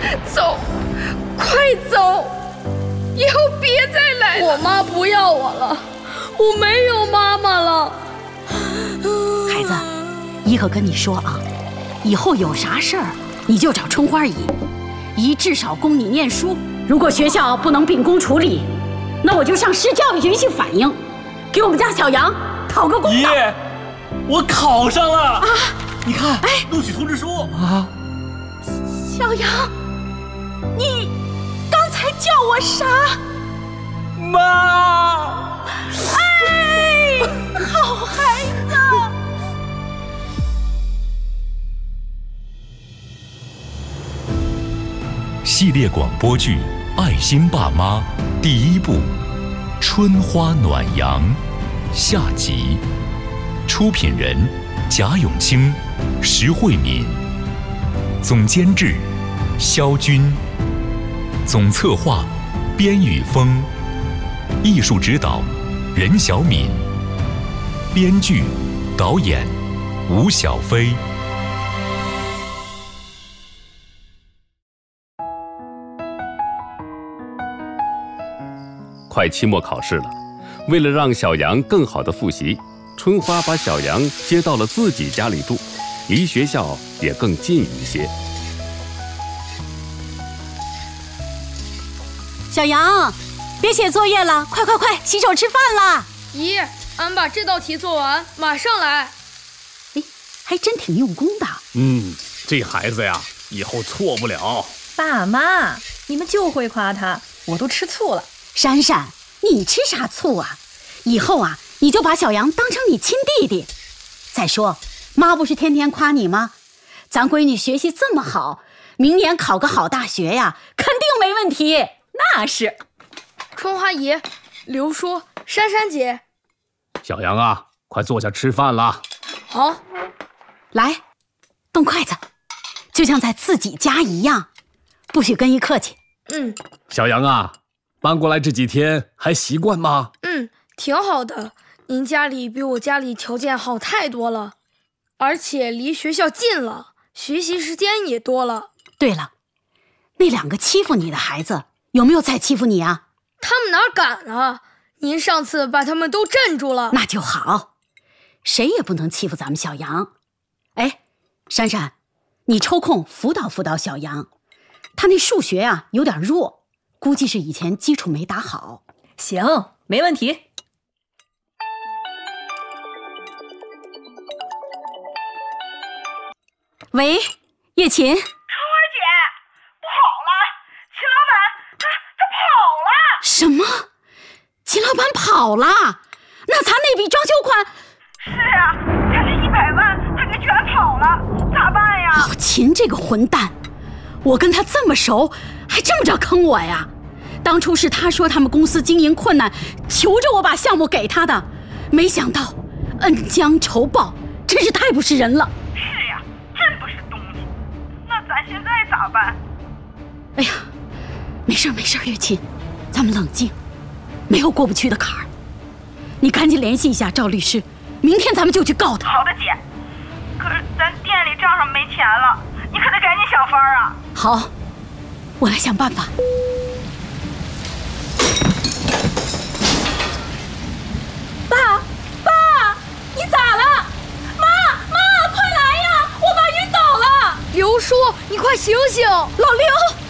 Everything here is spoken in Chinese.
走，快走，以后别再来了。 我妈不要我了，我没有妈妈了。 孩子，姨可跟你说啊，以后有啥事儿你就找春花姨，姨至少供你念书。如果学校不能秉公处理，那我就上市教育局去反映，给我们家小杨讨个公道。 爷，我考上了啊！你看，录取通知书啊。 小杨，你刚才叫我啥？ 妈！ 哎，好孩子。 系列广播剧《爱心爸妈》第1部《春花暖阳》下集，出品人贾永清、石慧敏，总监制肖军，总策划边宇峰，艺术指导任小敏，编剧导演吴小飞。 快期末考试了，为了让小杨更好的复习，春花把小杨接到了自己家里住，离学校也更近一些。 小杨，别写作业了，快，洗手吃饭啦！ 姨，俺把这道题做完，马上来。 哎，还真挺用功的。 这孩子呀，以后错不了。 爸妈，你们就会夸他，我都吃醋了。 珊珊，你吃啥醋啊？以后啊，你就把小杨当成你亲弟弟。再说，妈不是天天夸你吗？咱闺女学习这么好，明年考个好大学呀，肯定没问题。 那是。 春花姨、刘叔、珊珊姐， 小杨啊，快坐下吃饭啦。 好， 来，动筷子，就像在自己家一样，不许跟姨客气。 小杨啊，搬过来这几天还习惯吗？ 挺好的。您家里比我家里条件好太多了，而且离学校近了，学习时间也多了。 对了，那2个欺负你的孩子有没有再欺负你啊？ 他们哪敢啊？您上次把他们都镇住了。 那就好，谁也不能欺负咱们小杨。哎，珊珊，你抽空辅导辅导小杨，他那数学啊有点弱，估计是以前基础没打好。 行，没问题。 喂，叶琴。 春花姐，不好了，秦老板他跑了。 什么？秦老板跑了？那咱那笔装修款？ 是啊，咱这100万他给卷跑了，咋办呀？ 秦这个混蛋，我跟他这么熟，还这么着坑我呀？当初是他说他们公司经营困难，求着我把项目给他的，没想到恩将仇报，真是太不是人了。 是呀，真不是东西。那咱现在咋办？ 哎呀，没事月琴，咱们冷静，没有过不去的坎儿。你赶紧联系一下赵律师，明天咱们就去告他。 好的，姐。可是咱店里账上没钱了，你可得赶紧想法啊。 好，我来想办法。 爸，你咋了？妈，快来呀！我爸晕倒了。 刘叔，你快醒醒！ 老刘。